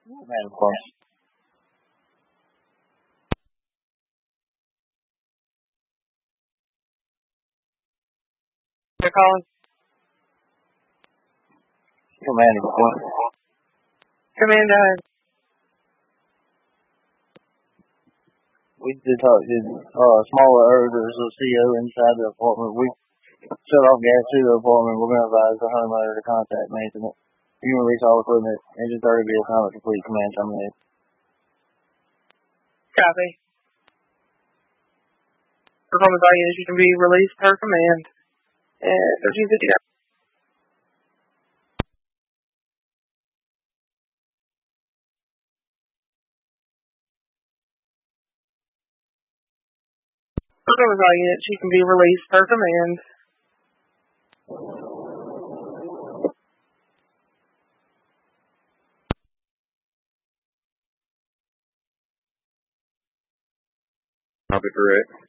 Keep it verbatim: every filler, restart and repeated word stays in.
Man, of course. They're calling. Command, of course. Command, uh, We did talk to uh, smaller or there's a C O inside the apartment. We shut off gas to the apartment. We're going to advise the homeowner to contact maintenance. You can release all equipment. Engine thirty be assignment complete. Command terminated. copy. Performance all units, you can be released per command at thirteen fifty-nine. Performance all units, you can be released per command. Copy, correct.